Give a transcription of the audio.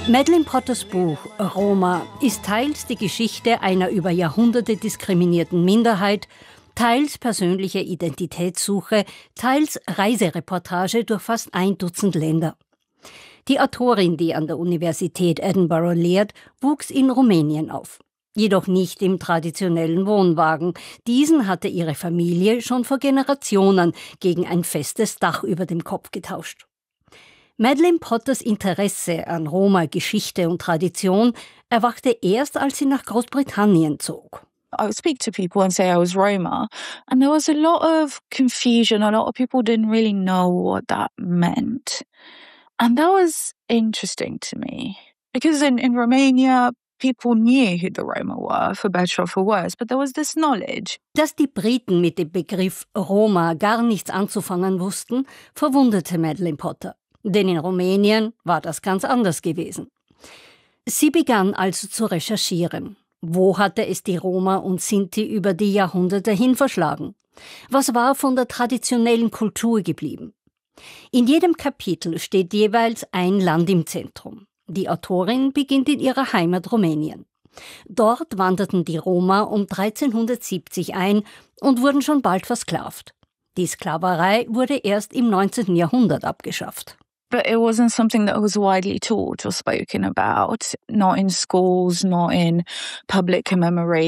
Madeleine Potters Buch Roma ist teils die Geschichte einer über Jahrhunderte diskriminierten Minderheit, teils persönliche Identitätssuche, teils Reisereportage durch fast 1 Dutzend Länder. Die Autorin, die an der Universität Edinburgh lehrt, wuchs in Rumänien auf. Jedoch nicht im traditionellen Wohnwagen. Diesen hatte ihre Familie schon vor Generationen gegen ein festes Dach über dem Kopf getauscht. Madeleine Potters Interesse an Roma-Geschichte und Tradition erwachte erst, als sie nach Großbritannien zog. I would speak to people and say I was Roma, and there was a lot of confusion. A lot of people didn't really know what that meant. And that was interesting to me. Because in Romania, people knew who the Roma were, for better or for worse, but there was this knowledge. Dass die Briten mit dem Begriff Roma gar nichts anzufangen wussten, verwunderte Madeleine Potter. Denn in Rumänien war das ganz anders gewesen. Sie begann also zu recherchieren. Wo hatte es die Roma und Sinti über die Jahrhunderte hin verschlagen? Was war von der traditionellen Kultur geblieben? In jedem Kapitel steht jeweils ein Land im Zentrum. Die Autorin beginnt in ihrer Heimat Rumänien. Dort wanderten die Roma um 1370 ein und wurden schon bald versklavt. Die Sklaverei wurde erst im 19. Jahrhundert abgeschafft. But it wasn't something that was widely taught or spoken about, not in schools, not in public commemorations.